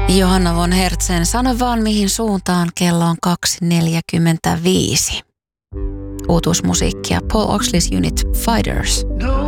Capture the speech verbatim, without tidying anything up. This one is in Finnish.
Johanna von Hertzen, sano vaan mihin suuntaan, kello on kaksi neljäkymmentäviisi. Uutuusmusiikkia Paul Oxley's Unit Fighters. No